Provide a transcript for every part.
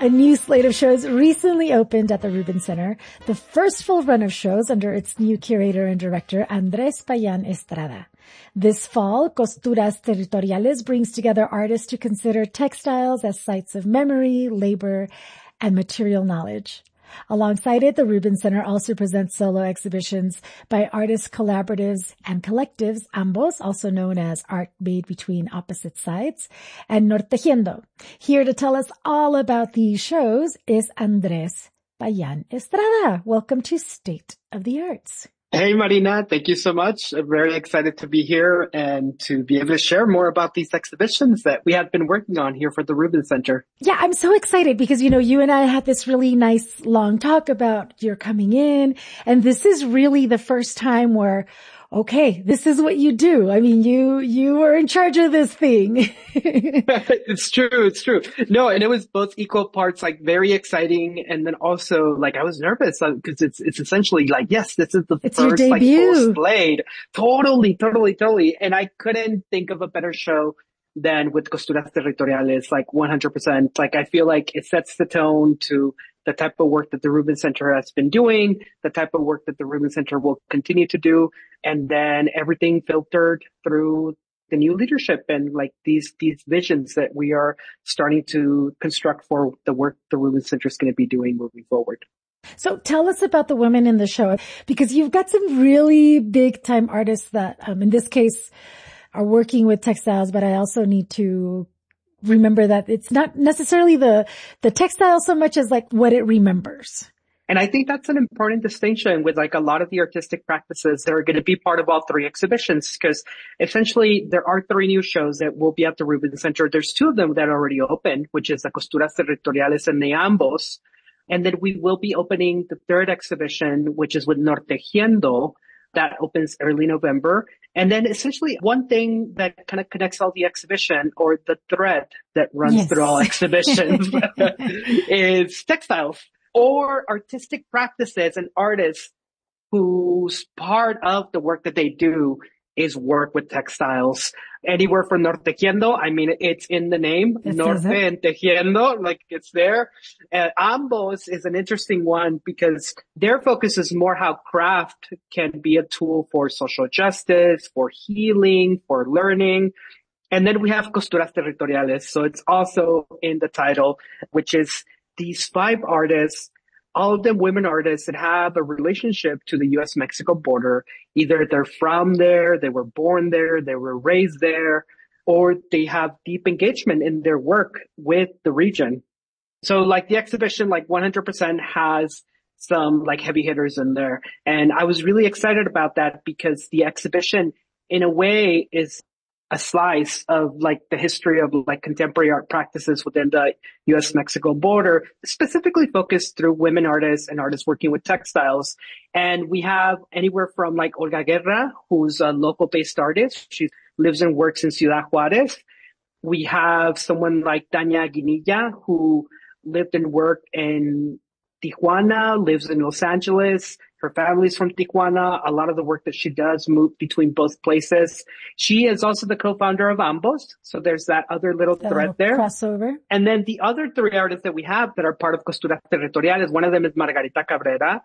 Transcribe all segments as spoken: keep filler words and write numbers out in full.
A new slate of shows recently opened at the Rubin Center, the first full run of shows under its new curator and director, Andrés Payán Estrada. This fall, Costuras Territoriales brings together artists to consider textiles as sites of memory, labor, and material knowledge. Alongside it, the Rubin Center also presents solo exhibitions by artists, collaboratives, and collectives, ambos, also known as art made between opposite sides, and Nortejiendo. Here to tell us all about these shows is Andrés Payán Estrada. Welcome to State of the Arts. Hey, Marina. Thank you so much. I'm very excited to be here and to be able to share more about these exhibitions that we have been working on here for the Rubin Center. Yeah, I'm so excited because, you know, you and I had this really nice long talk about your coming in, and this is really the first time where, okay, this is what you do. I mean, you, you are in charge of this thing. It's true. It's true. No, and it was both equal parts, like very exciting. And then also like I was nervous because it's, it's essentially like, yes, this is the it's first your like debut. full slate. Totally, totally, totally. And I couldn't think of a better show than with Costuras Territoriales, like one hundred percent. Like I feel like it sets the tone to the type of work that the Rubin Center has been doing, the type of work that the Rubin Center will continue to do, and then everything filtered through the new leadership and like these, these visions that we are starting to construct for the work the Rubin Center is going to be doing moving forward. So tell us about the women in the show, because you've got some really big time artists that, um, in this case, are working with textiles, but I also need to remember that it's not necessarily the, the textile so much as like what it remembers. And I think that's an important distinction with like a lot of the artistic practices that are going to be part of all three exhibitions, because essentially there are three new shows that will be at the Rubin Center. There's two of them that are already open, which is the Costuras Territoriales and the Ambos. And then we will be opening the third exhibition, which is with Nortejiendo. That opens early November. And then essentially one thing that kind of connects all the exhibition, or the thread that runs yes. through all exhibitions is textiles or artistic practices and artists whose part of the work that they do is work with textiles. Anywhere from Nortejiendo, I mean, it's in the name, it Norte and Tejiendo, like it's there. Uh, Ambos is an interesting one because their focus is more how craft can be a tool for social justice, for healing, for learning. And then we have Costuras Territoriales. So it's also in the title, which is these five artists, all of them women artists that have a relationship to the U S Mexico border. Either they're from there, they were born there, they were raised there, or they have deep engagement in their work with the region. So like the exhibition, like one hundred percent has some like heavy hitters in there. And I was really excited about that because the exhibition in a way is a slice of like the history of like contemporary art practices within the U S Mexico border, specifically focused through women artists and artists working with textiles. And we have anywhere from like Olga Guerra, who's a local based artist. She lives and works in Ciudad Juarez. We have someone like Tania Guinilla, who lived and worked in Tijuana, lives in Los Angeles. Her family's from Tijuana. A lot of the work that she does move between both places. She is also the co-founder of Ambos. So there's that other little the thread there. Crossover. And then the other three artists that we have that are part of Costuras Territoriales, one of them is Margarita Cabrera,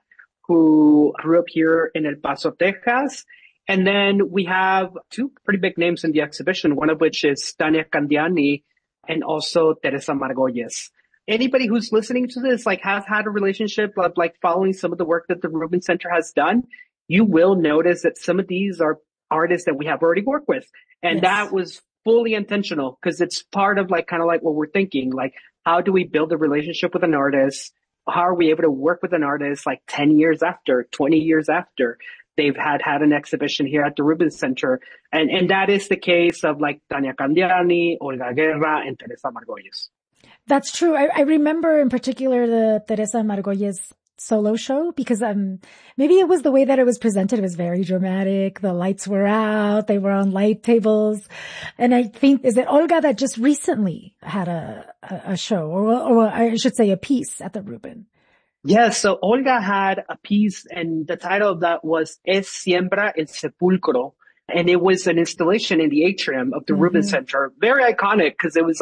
who grew up here in El Paso, Texas. And then we have two pretty big names in the exhibition, one of which is Tania Candiani and also Teresa Margolles. Anybody who's listening to this, like, has had a relationship of, like, following some of the work that the Rubin Center has done, you will notice that some of these are artists that we have already worked with. And yes. that was fully intentional because it's part of, like, kind of like what we're thinking. Like, how do we build a relationship with an artist? How are we able to work with an artist, like, ten years after, twenty years after they've had had an exhibition here at the Rubin Center? And, and that is the case of, like, Tania Candiani, Olga Guerra, and Teresa Margolles. That's true. I, I remember in particular the Teresa Margolles solo show because um maybe it was the way that it was presented. It was very dramatic. The lights were out. They were on light tables. And I think, is it Olga that just recently had a, a, a show or, or I should say a piece at the Rubin? Yes. So Olga had a piece and the title of that was Es Siembra el Sepulcro. And it was an installation in the atrium of the mm-hmm. Rubin Center. Very iconic because it was like a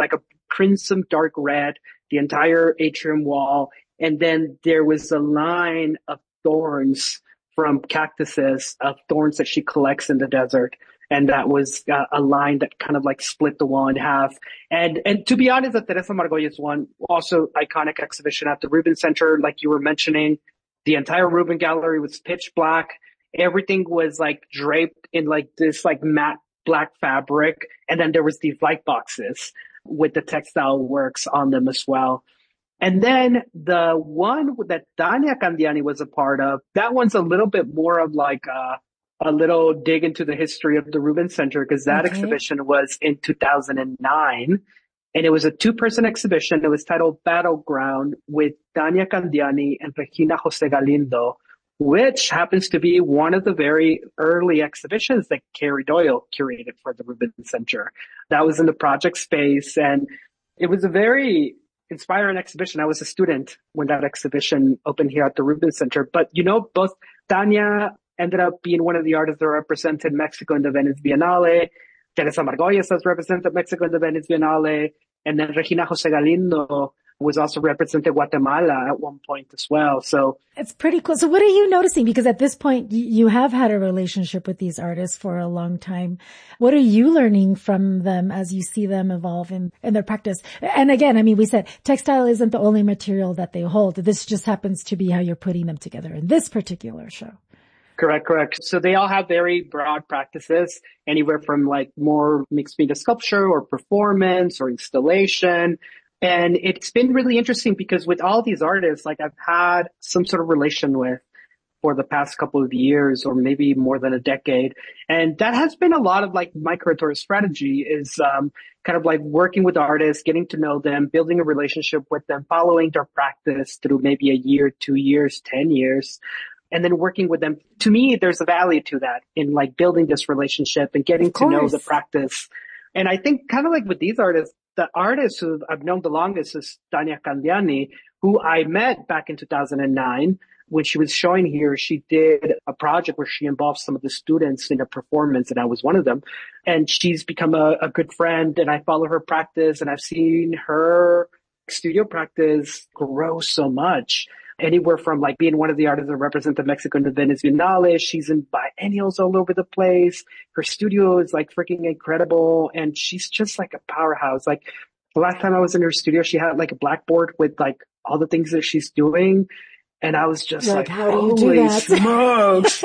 crimson dark red, the entire atrium wall. And then there was a line of thorns from cactuses, of thorns that she collects in the desert. And that was uh, a line that kind of like split the wall in half. And, and to be honest, the Teresa Margolles one, also iconic exhibition at the Rubin Center, like you were mentioning. The entire Rubin Gallery was pitch black. Everything was like draped in like this like matte black fabric. And then there was these light boxes with the textile works on them as well. And then the one that Tania Candiani was a part of, that one's a little bit more of like a, a little dig into the history of the Rubin Center, because that okay. exhibition was in two thousand nine. And it was a two-person exhibition. It was titled Battleground, with Tania Candiani and Regina Jose Galindo, which happens to be one of the very early exhibitions that Carrie Doyle curated for the Rubin Center. That was in the project space, and it was a very inspiring exhibition. I was a student when that exhibition opened here at the Rubin Center. But, you know, both Tania ended up being one of the artists that represented Mexico in the Venice Biennale. Teresa Margolles has represented Mexico in the Venice Biennale. And then Regina Jose Galindo was also represented Guatemala at one point as well. So it's pretty cool. So what are you noticing? Because at this point, you have had a relationship with these artists for a long time. What are you learning from them as you see them evolve in, in their practice? And again, I mean, we said textile isn't the only material that they hold. This just happens to be how you're putting them together in this particular show. Correct, correct. So they all have very broad practices, anywhere from like more mixed media sculpture or performance or installation. And it's been really interesting because with all these artists, like I've had some sort of relation with for the past couple of years or maybe more than a decade. And that has been a lot of like my curatorial strategy is, um, kind of like working with artists, getting to know them, building a relationship with them, following their practice through maybe a year, two years, ten years. And then working with them. To me, there's a value to that in like building this relationship and getting to know the practice. And I think kind of like with these artists, the artist who I've known the longest is Tania Candiani, who I met back in two thousand nine. When she was showing here, she did a project where she involved some of the students in a performance, and I was one of them. And she's become a, a good friend, and I follow her practice, and I've seen her studio practice grow so much. Anywhere from like being one of the artists that represent Mexico in the Venice Biennale. She's in biennials all over the place. Her studio is like freaking incredible. And she's just like a powerhouse. Like the last time I was in her studio, she had like a blackboard with like all the things that she's doing. And I was just like, like how do you do that? Smokes.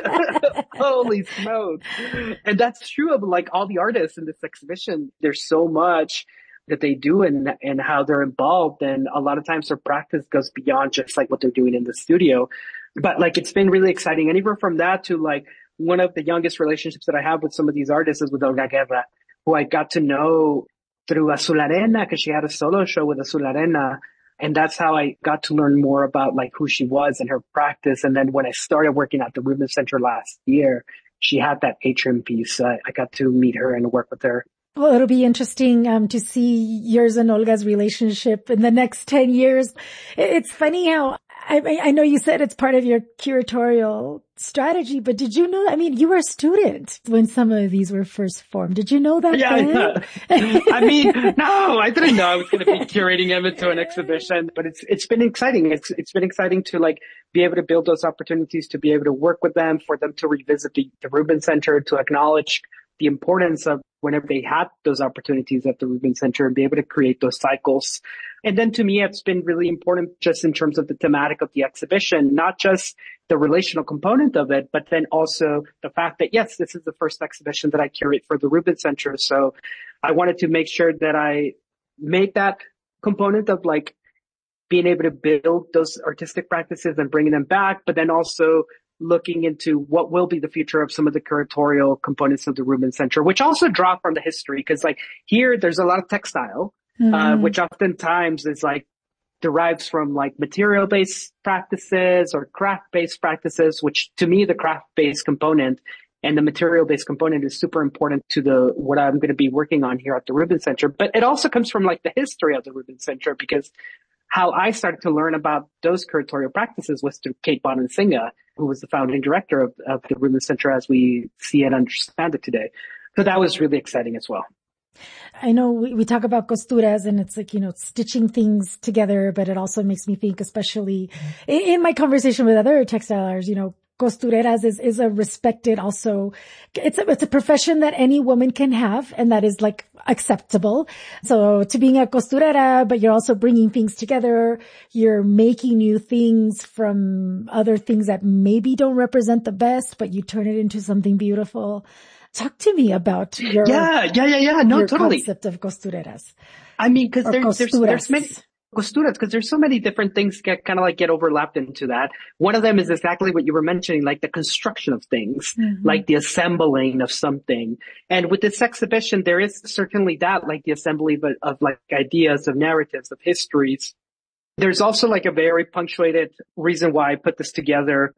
Holy smokes. And that's true of like all the artists in this exhibition. There's so much that they do and and how they're involved, and a lot of times their practice goes beyond just like what they're doing in the studio. But like it's been really exciting, anywhere from that to like one of the youngest relationships that I have with some of these artists is with Olga Guerra, who I got to know through Azul Arena, because she had a solo show with Azul Arena, and that's how I got to learn more about like who she was and her practice. And then when I started working at the Rubin Center last year, she had that atrium piece. Uh, I got to meet her and work with her. Well, it'll be interesting um, to see yours and Olga's relationship in the next ten years. It's funny how, I, I know you said it's part of your curatorial strategy, but did you know, I mean, you were a student when some of these were first formed. Did you know that? Yeah, I, I mean, no, I didn't know I was going to be curating them into an exhibition, but it's, it's been exciting. It's, it's been exciting to like be able to build those opportunities, to be able to work with them, for them to revisit the, the Rubin Center, to acknowledge the importance of whenever they had those opportunities at the Rubin Center and be able to create those cycles. And then to me, it's been really important just in terms of the thematic of the exhibition, not just the relational component of it, but then also the fact that, yes, this is the first exhibition that I curate for the Rubin Center. So I wanted to make sure that I made that component of like being able to build those artistic practices and bringing them back, but then also looking into what will be the future of some of the curatorial components of the Rubin Center, which also draw from the history. Because like here, there's a lot of textile, mm-hmm. uh, which oftentimes is like derives from like material-based practices or craft-based practices, which to me, the craft-based component and the material-based component is super important to the, what I'm going to be working on here at the Rubin Center. But it also comes from like the history of the Rubin Center, because how I started to learn about those curatorial practices was through Kate Bonansinga, who was the founding director of, of the Rubin Center as we see and understand it today. So that was really exciting as well. I know we, we talk about costuras and it's like, you know, stitching things together, but it also makes me think, especially in, in my conversation with other textilers, you know, costureras is, is a respected also, it's a, it's a profession that any woman can have and that is like acceptable. So to being a costurera, but you're also bringing things together, you're making new things from other things that maybe don't represent the best, but you turn it into something beautiful. Talk to me about your, yeah, yeah, yeah, yeah, no, your totally. concept of costureras. I mean, cause there, there's, there's many, costuras, because there's so many different things get kind of like get overlapped into that. One of them is exactly what you were mentioning, like the construction of things, mm-hmm. like the assembling of something. And with this exhibition, there is certainly that, like the assembly of, of like ideas, of narratives, of histories. There's also like a very punctuated reason why I put this together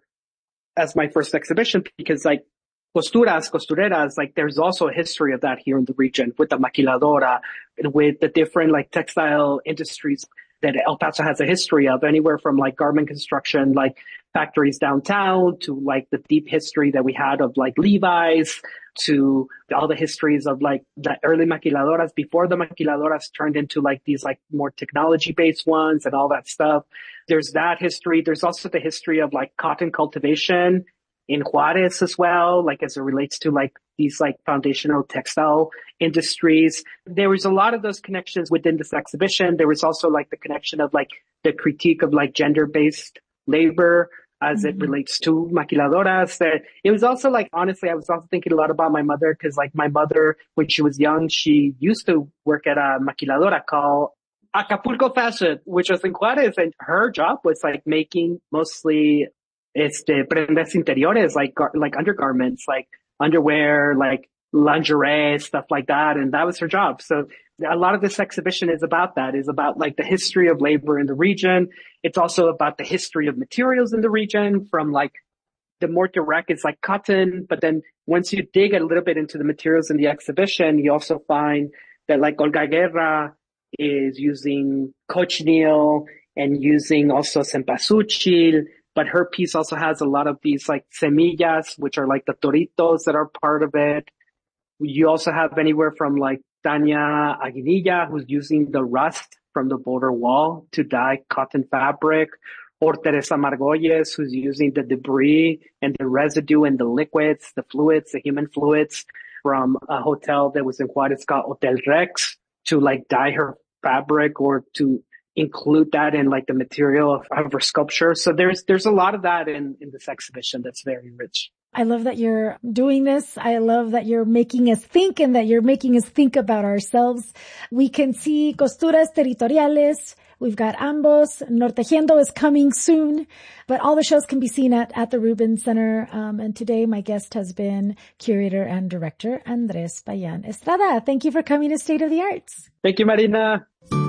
as my first exhibition, because like costuras, costureras, like there's also a history of that here in the region with the maquiladora, with the different like textile industries that El Paso has a history of, anywhere from like garment construction, like factories downtown, to like the deep history that we had of like Levi's, to all the histories of like the early maquiladoras before the maquiladoras turned into like these like more technology based ones and all that stuff. There's that history. There's also the history of like cotton cultivation in Juarez as well, like as it relates to like these like foundational textile industries. There was a lot of those connections within this exhibition. There was also like the connection of like the critique of like gender-based labor as mm-hmm. it relates to maquiladoras. That it was also like, honestly, I was also thinking a lot about my mother, because like my mother, when she was young, she used to work at a maquiladora called Acapulco Fashion, which was in Juarez, and her job was like making mostly este prendas interiores, like like undergarments, like underwear, like lingerie, stuff like that, and that was her job. So a lot of this exhibition is about that, is about like the history of labor in the region. It's also about the history of materials in the region, from like the more direct is like cotton, but then once you dig a little bit into the materials in the exhibition, you also find that like Olga Guerra is using cochineal and using also cempasúchil. But her piece also has a lot of these like semillas, which are like the toritos that are part of it. You also have anywhere from like Tania Aguinilla, who's using the rust from the border wall to dye cotton fabric, or Teresa Margolles, who's using the debris and the residue and the liquids, the fluids, the human fluids from a hotel that was in Juarez called Hotel Rex to like dye her fabric, or to include that in like the material of, of her sculpture. So there's, there's a lot of that in, in this exhibition that's very rich. I love that you're doing this. I love that you're making us think, and that you're making us think about ourselves. We can see Costuras Territoriales. We've got Ambos. Nortejiendo is coming soon, but all the shows can be seen at, at the Rubin Center. Um, and today my guest has been curator and director Andres Payan Estrada. Thank you for coming to State of the Arts. Thank you, Marina.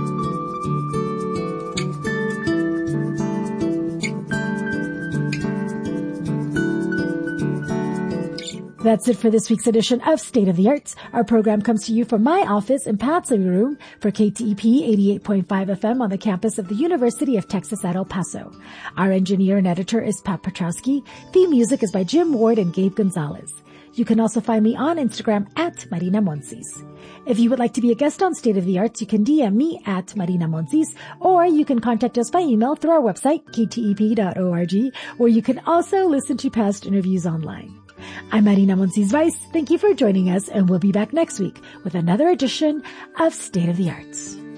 That's it for this week's edition of State of the Arts. Our program comes to you from my office in Pat's living room for K T E P eighty-eight point five F M on the campus of the University of Texas at El Paso. Our engineer and editor is Pat Petrowski. Theme music is by Jim Ward and Gabe Gonzalez. You can also find me on Instagram at Marina Monsis. If you would like to be a guest on State of the Arts, you can D M me at Marina Monsis, or you can contact us by email through our website, k t e p dot org, where you can also listen to past interviews online. I'm Marina Monsis Weiss. Thank you for joining us, and we'll be back next week with another edition of State of the Arts.